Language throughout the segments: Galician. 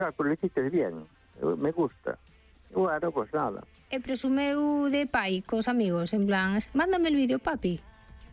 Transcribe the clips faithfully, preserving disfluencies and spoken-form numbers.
Ah, pues lo hiciste bien. Me gusta. Bueno, pues nada. E presumeu de pai cos amigos, en plan, mándame el vídeo, papi.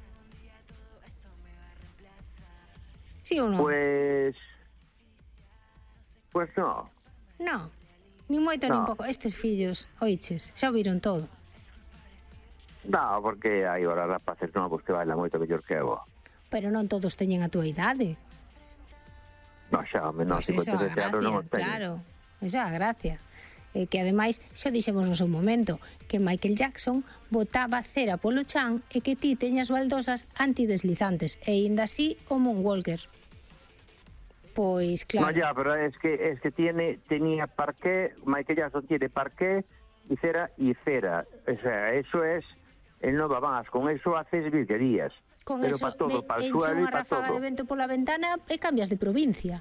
Sí ou non? Pues... Pues no. No, ni moito No. nin pouco. Estes fillos, oiches, xa o viron todo. No, porque hai ahora rapaces novos que bailan moito mellor que eu. Pero non todos teñen a túa idade. No, xa, home, non, Pois iso é a cincuenta e sete anos non gracia, os teño. claro. Esa é a gracia. E que ademais, xa dixemos no seu momento, que Michael Jackson botaba cera polo chan e que ti teñas baldosas antideslizantes. E ainda así o Moonwalker. Pois claro. No, ya, pero es que es que tiene tenía parqué, Michael Jackson tiene parqué y cera y cera. O sea, eso es el no babás, con eso haces virguerías. Con pero eso, para todo, para el enche suelo y unha para ráfaga todo. de vento pola ventana e cambias de provincia.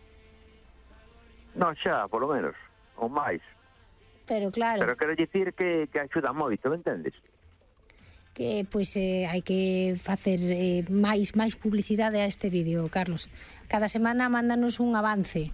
No, xa, por lo menos, ou máis. Pero claro, Pero quero dicir que, que axuda moito, me entendes? que pois eh, hai que facer eh, máis máis publicidade a este vídeo, Carlos. Cada semana mándanos un avance.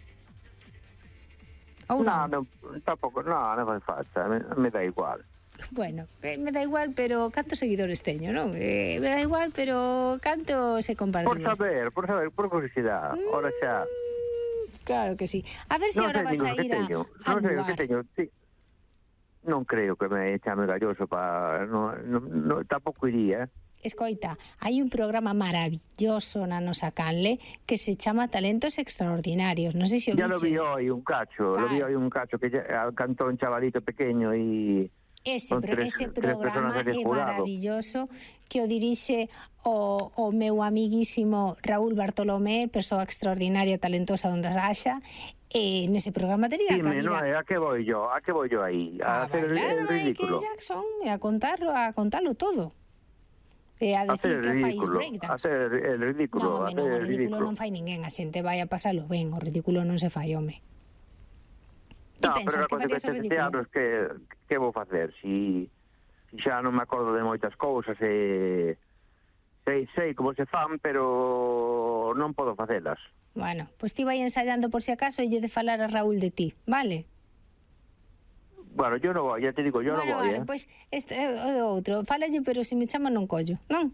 Ou No, non? no, tampouco, no, non fai falta, me, me dá igual. Bueno, eh, me da igual, pero cantos seguidores teño, non? Eh, me da igual, pero canto se comparte. Por saber, por saber, por curiosidade. Mm. Ora xa. Claro que sí. A ver se Non ahora sei vas a nin o que ir a, teño, a non sei o lugar. que teño. Sí. Non creo que me chame galloso para... No, no, no, tampouco iría, eh? Escoita, hai un programa maravilloso na nosa canle que se chama Talentos Extraordinarios. Non sei se o Ya lo vi viches. hoy un cacho, Claro. lo vi hoy un cacho que ya, cantó un chavalito pequeño y... Ese, con pro, tres- ese tres programa personas de é jurado. maravilloso, que o dirixe o, o meu amiguísimo Raúl Bartolomé, persoa extraordinaria, talentosa donde as haxa, e nese programa tería Dime, no, cabida ¿a qué voy yo? ¿A qué voy yo ahí? A, a hacer el, bailar el a Michael ridículo. Jackson e a contarlo, a contalo todo. E a A hacer decir el que fais ridículo. breakdance. A hacer el ridículo. Non, home, hacer non, o el ridículo ridículo. non fai ninguén, a xente vai a pasalo ben, o ridículo non se fai, home. Ti No, pensas pero que con farías o cincuenta e sete ridículo? anos que, que vou facer? Si, si xa non me acordo de moitas cousas e... Sei, sei como se fan, pero non podo facelas. Bueno, pois ti vai ensayando por si acaso e lle de falar a Raúl de ti, vale? Bueno, yo no voy, ya te digo, yo bueno, no voy, vale, ¿eh? pois este é o do outro. Fálalle, pero se me chama non collo, non?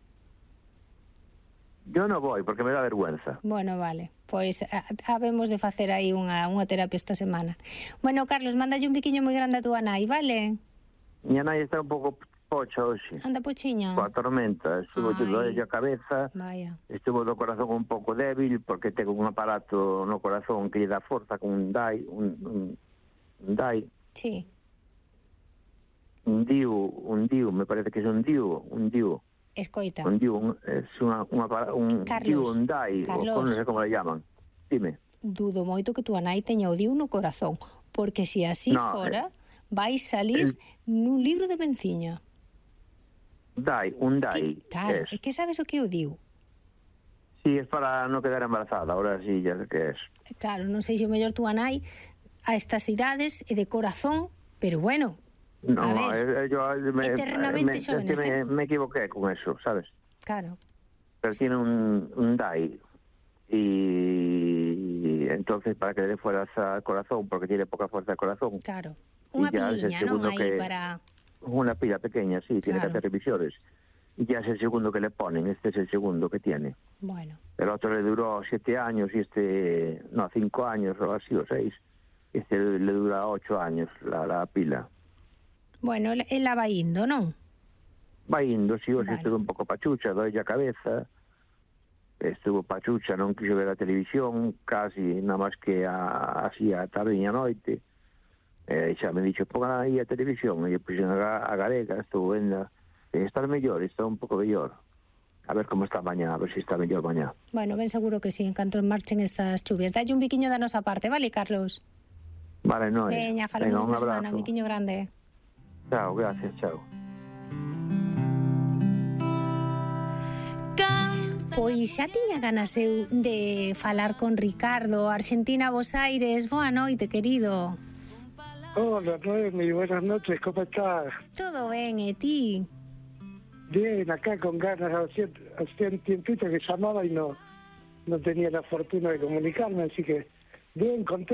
Yo no voy, porque me da vergüenza. Bueno, vale. Pois a- habemos de facer aí unha, unha terapia esta semana. Bueno, Carlos, mándalle un biquiño moi grande a túa nai, vale? Miña nai está un pouco pocha hoxe. Anda pochiña. Coa tormenta, estuvo Ai. dolle a cabeza, Vaya. estuvo do corazón un pouco débil, porque ten un aparato no corazón que lle dá forza con un dai, un, un, un dai, Sí. un diu, un diu, me parece que é un diu, un diu, Escoita. un diu, un, es una, un, apara- un Carlos, diu, un dai, Carlos. o non sei como le llaman. Dime. Dudo moito que túa nai teña o diu no corazón, porque se así No, fora, vai salir el- nun libro de Menciña. Dai, un dai. Ti, claro, es. é que sabes o que eu diu? Sí, es para no quedar embarazada, ahora sí, ya sé que es. Claro, non sei se o mellor túa nai a estas idades e de corazón, pero bueno, No, a ver, eh, yo me, eternamente me, jóvenes, es que me, ¿eh? me equivoqué con eso, ¿sabes? claro. Pero tiene un, un dai y entonces para que le dé fuerza al corazón, porque tiene poca fuerza al corazón. Claro. Y Unha ya es el piliña, non? segundo Aí que- para... Una pila pequeña, sí, tiene Claro. que hacer revisiones. Y ya es el segundo que le ponen, este es el segundo que tiene. Bueno, El otro le duró siete años y este, no, cinco años o así, o seis. Este le dura ocho años la, la pila. bueno, ela vai indo, non? Va indo, si hoxe Vale. estuve un pouco pachucha, doille a cabeza, estuvo pachucha, non quixo ver a televisión, casi, nada máis que a, así a tarde e a noite, e xa me dixo, pongan aí a televisión, e puxen a, a galega, estuvo vendo, e está mellor, está un pouco mellor, a ver como está mañá, a ver se si está mellor mañá. Bueno, ben seguro que sí, en canto marchen estas chuvias. Dalle un biquiño da nosa parte, vale, Carlos? Vale, no, Veña, falamos esta semana, un biquiño grande. Chao, gracias, chao. Pois xa tiña ganas eu de falar con Ricardo, Argentina, Buenos Aires. Boa noite, querido. Hola, Noemi, buenas noches, ¿cómo estás? Todo ben, e ti? Bien, acá con ganas, hacía, hacía un tiempito que llamaba y no, no tenía la fortuna de comunicarme, así que Bien, contento.